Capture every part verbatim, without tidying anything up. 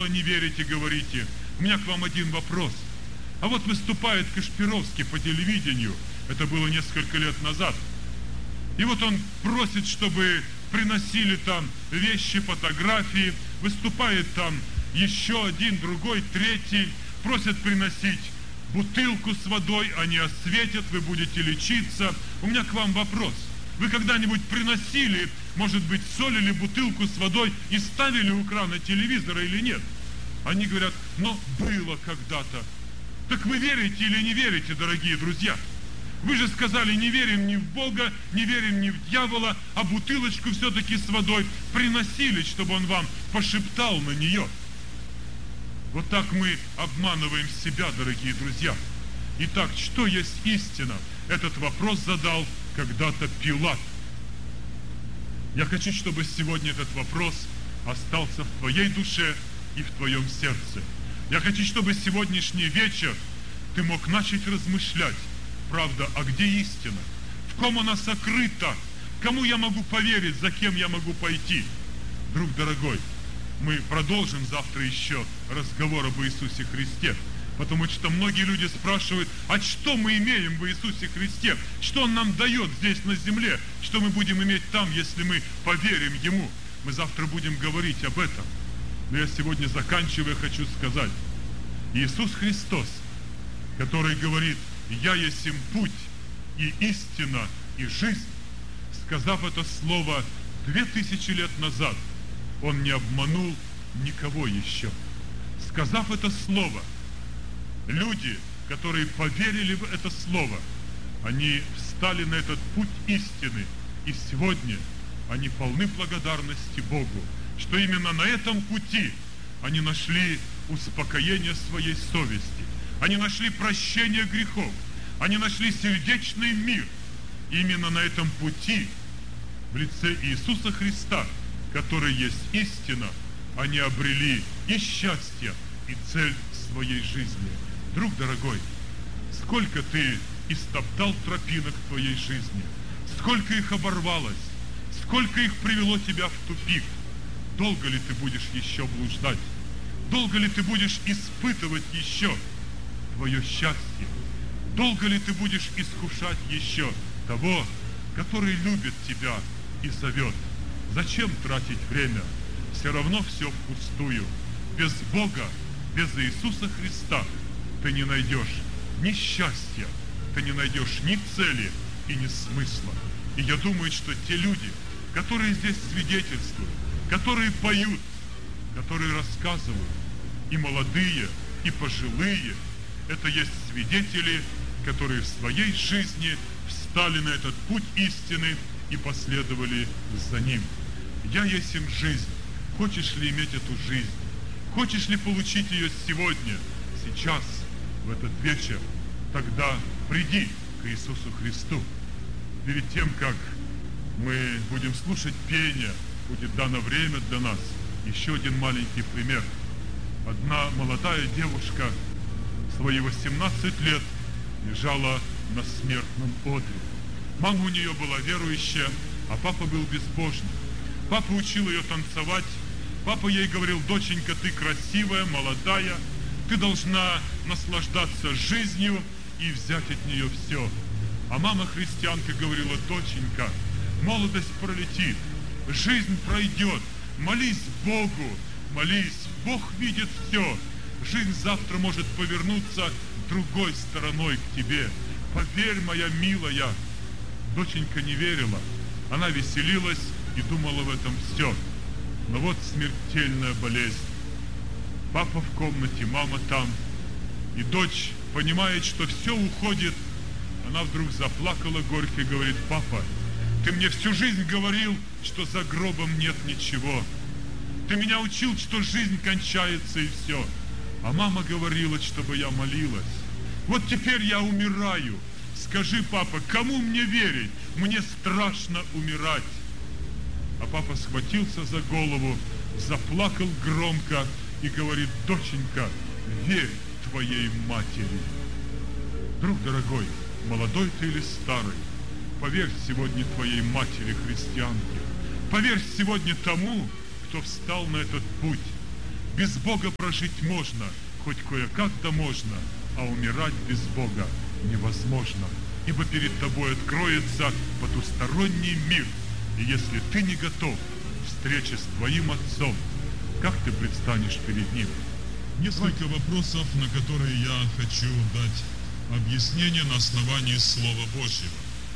не верите, говорите. У меня к вам один вопрос. А вот выступает Кашпировский по телевидению, это было несколько лет назад, и вот он просит, чтобы приносили там вещи, фотографии, выступает там еще один, другой, третий, просят приносить бутылку с водой, они осветят, вы будете лечиться. У меня к вам вопрос. Вы когда-нибудь приносили, может быть, соль или бутылку с водой и ставили у крана телевизора или нет? Они говорят, но было когда-то. Так вы верите или не верите, дорогие друзья? Вы же сказали, не верим ни в Бога, не верим ни в дьявола, а бутылочку все-таки с водой приносили, чтобы он вам пошептал на нее. Вот так мы обманываем себя, дорогие друзья. Итак, что есть истина? Этот вопрос задал когда-то Пилат. Я хочу, чтобы сегодня этот вопрос остался в твоей душе и в твоем сердце. Я хочу, чтобы сегодняшний вечер ты мог начать размышлять. Правда, а где истина? В ком она сокрыта? Кому я могу поверить? За кем я могу пойти? Друг дорогой, мы продолжим завтра еще разговор об Иисусе Христе. Потому что многие люди спрашивают, а что мы имеем в Иисусе Христе? Что Он нам дает здесь на земле? Что мы будем иметь там, если мы поверим Ему? Мы завтра будем говорить об этом. Но я сегодня, заканчивая, хочу сказать, Иисус Христос, который говорит, «Я есть им путь, и истина, и жизнь», сказав это слово две тысячи лет назад, Он не обманул никого еще. Сказав это слово, люди, которые поверили в это слово, они встали на этот путь истины, и сегодня они полны благодарности Богу, что именно на этом пути они нашли успокоение своей совести, они нашли прощение грехов, они нашли сердечный мир. Именно на этом пути, в лице Иисуса Христа, который есть истина, они обрели и счастье, и цель своей жизни. Друг дорогой, сколько ты истоптал тропинок в твоей жизни, сколько их оборвалось, сколько их привело тебя в тупик. Долго ли ты будешь еще блуждать? Долго ли ты будешь испытывать еще твое счастье? Долго ли ты будешь искушать еще того, который любит тебя и зовет? Зачем тратить время? Все равно все впустую. Без Бога, без Иисуса Христа ты не найдешь ни счастья, ты не найдешь ни цели и ни смысла. И я думаю, что те люди, которые здесь свидетельствуют, которые поют, которые рассказывают, и молодые, и пожилые, это есть свидетели, которые в своей жизни встали на этот путь истины и последовали за ним. Я есть им жизнь. Хочешь ли иметь эту жизнь? Хочешь ли получить ее сегодня, сейчас, в этот вечер? Тогда приди к Иисусу Христу. Перед тем, как мы будем слушать пение, будет дано время для нас. Еще один маленький пример. Одна молодая девушка в свои восемнадцать лет лежала на смертном одре. Мама у нее была верующая, а папа был безбожный. Папа учил ее танцевать. Папа ей говорил, доченька, ты красивая, молодая, ты должна наслаждаться жизнью и взять от нее все. А мама христианка говорила, доченька, молодость пролетит, жизнь пройдет, молись Богу, молись, Бог видит все. Жизнь завтра может повернуться другой стороной к тебе. Поверь, моя милая. Доченька не верила. Она веселилась и думала в этом все. Но вот смертельная болезнь. Папа в комнате, мама там. И дочь понимает, что все уходит. Она вдруг заплакала горько и говорит, папа, ты мне всю жизнь говорил, что за гробом нет ничего. Ты меня учил, что жизнь кончается и все. А мама говорила, чтобы я молилась. Вот теперь я умираю. Скажи, папа, кому мне верить? Мне страшно умирать. А папа схватился за голову, заплакал громко и говорит, доченька, верь твоей матери. Друг дорогой, молодой ты или старый, поверь сегодня твоей матери христианке. Поверь сегодня тому, кто встал на этот путь. Без Бога прожить можно, хоть кое-как да можно, а умирать без Бога невозможно. Ибо перед тобой откроется потусторонний мир. И если ты не готов к встрече с твоим Отцом, как ты предстанешь перед Ним? Несколько вопросов, на которые я хочу дать объяснение на основании Слова Божьего.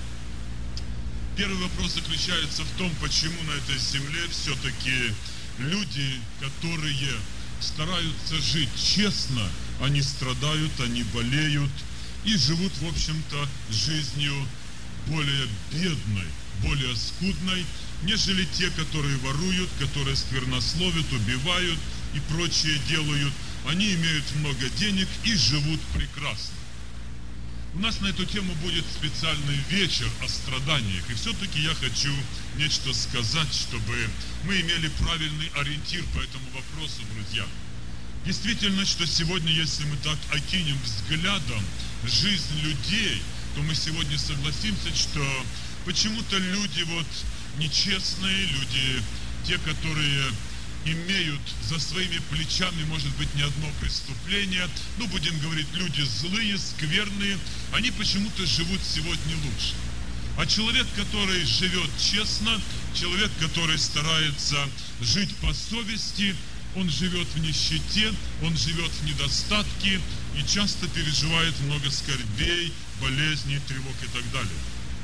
Первый вопрос заключается в том, почему на этой земле все-таки люди, которые стараются жить честно, они страдают, они болеют и живут, в общем-то, жизнью более бедной, более скудной, нежели те, которые воруют, которые сквернословят, убивают и прочее делают. Они имеют много денег и живут прекрасно. У нас на эту тему будет специальный вечер о страданиях. И все-таки я хочу нечто сказать, чтобы мы имели правильный ориентир по этому вопросу, друзья. Действительно, что сегодня, если мы так окинем взглядом жизнь людей, то мы сегодня согласимся, что почему-то люди вот нечестные, люди, те, которые имеют за своими плечами, может быть, не одно преступление, ну, будем говорить, люди злые, скверные, они почему-то живут сегодня лучше. А человек, который живет честно, человек, который старается жить по совести, он живет в нищете, он живет в недостатке и часто переживает много скорбей, болезней, тревог и так далее.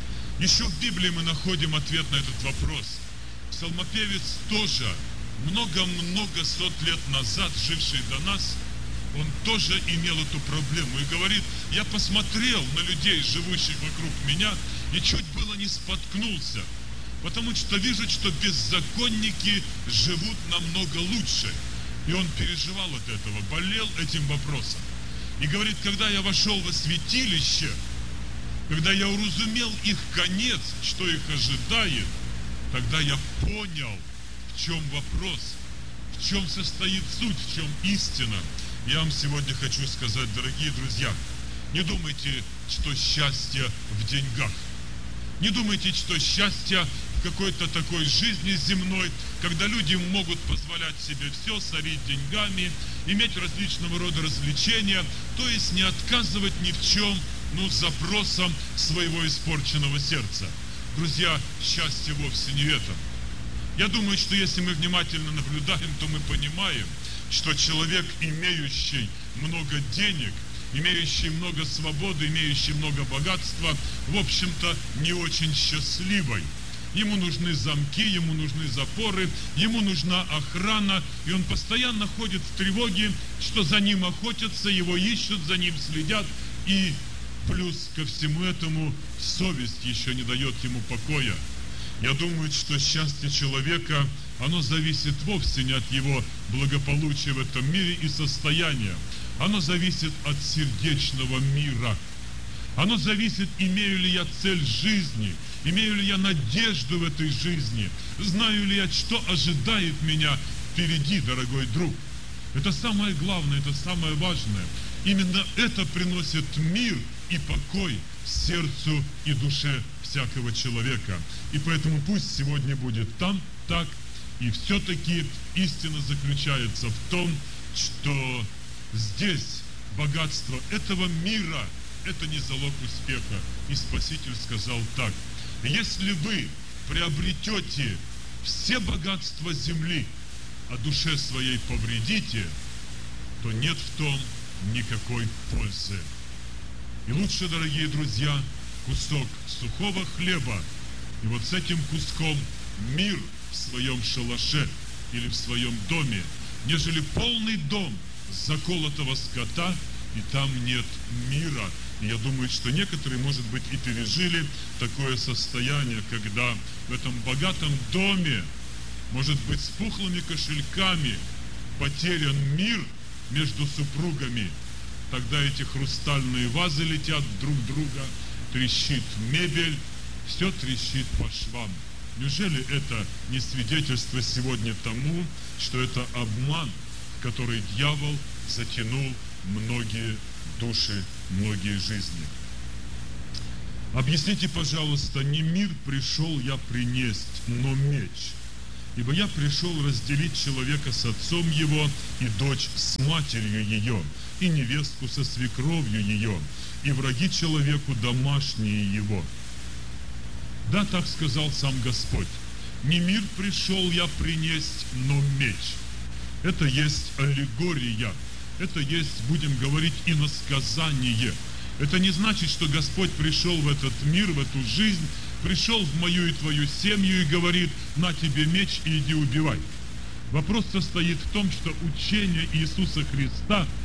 Еще в Библии мы находим ответ на этот вопрос. Псалмопевец тоже много-много сот лет назад, живший до нас, он тоже имел эту проблему и говорит: я посмотрел на людей, живущих вокруг меня, и чуть было не споткнулся, потому что вижу, что беззаконники живут намного лучше. И он переживал от этого, болел этим вопросом. И говорит: когда я вошел во святилище, когда я уразумел их конец, что их ожидает, тогда я понял, в чем вопрос, в чем состоит суть, в чем истина. Я вам сегодня хочу сказать, дорогие друзья, не думайте, что счастье в деньгах. Не думайте, что счастье в какой-то такой жизни земной, когда люди могут позволять себе все, сорить деньгами, иметь различного рода развлечения, то есть не отказывать ни в чем, ну, запросам своего испорченного сердца. Друзья, счастье вовсе не в этом. Я думаю, что если мы внимательно наблюдаем, то мы понимаем, что человек, имеющий много денег, имеющий много свободы, имеющий много богатства, в общем-то, не очень счастливый. Ему нужны замки, ему нужны запоры, ему нужна охрана, и он постоянно ходит в тревоге, что за ним охотятся, его ищут, за ним следят, и плюс ко всему этому совесть еще не дает ему покоя. Я думаю, что счастье человека, оно зависит вовсе не от его благополучия в этом мире и состояния. Оно зависит от сердечного мира. Оно зависит, имею ли я цель жизни, имею ли я надежду в этой жизни, знаю ли я, что ожидает меня впереди, дорогой друг. Это самое главное, это самое важное. Именно это приносит мир и покой сердцу и душе всякого человека. И поэтому пусть сегодня будет там, так, и все-таки истина заключается в том, что здесь богатство этого мира – это не залог успеха. И Спаситель сказал так: если вы приобретете все богатства земли, а душе своей повредите, то нет в том никакой пользы. И лучше, дорогие друзья, кусок сухого хлеба, и вот с этим куском мир в своем шалаше или в своем доме, нежели полный дом заколотого скота, и там нет мира. И я думаю, что некоторые, может быть, и пережили такое состояние, когда в этом богатом доме, может быть, с пухлыми кошельками потерян мир между супругами. Тогда эти хрустальные вазы летят друг друга, трещит мебель, все трещит по швам. Неужели это не свидетельство сегодня тому, что это обман, в который дьявол затянул многие души, многие жизни? Объясните, пожалуйста, не мир пришел я принесть, но меч. Ибо я пришел разделить человека с отцом его, и дочь с матерью ее, и невестку со свекровью ее, и враги человеку домашние его. Да, так сказал сам Господь. Не мир пришел я принесть, но меч. Это есть аллегория. Это есть, будем говорить, иносказание. Это не значит, что Господь пришел в этот мир, в эту жизнь, пришел в мою и твою семью и говорит: на тебе меч и иди убивай. Вопрос состоит в том, что учение Иисуса Христа